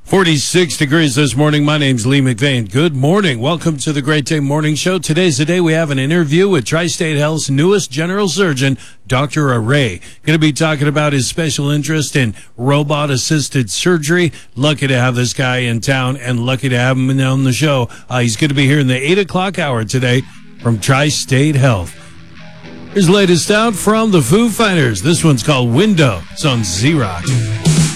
46 degrees this morning. My name's Lee McVeigh. Good morning. Welcome to the Great Day Morning Show. Today's the day we have an interview with Tri-State Health's newest general surgeon, Dr. Array. Going to be talking about his special interest in robot-assisted surgery. Lucky to have this guy in town and lucky to have him on the show. He's going to be here in the 8 o'clock hour today from Tri-State Health. Here's the latest out from the Foo Fighters. This one's called Window. It's on Z-Rock.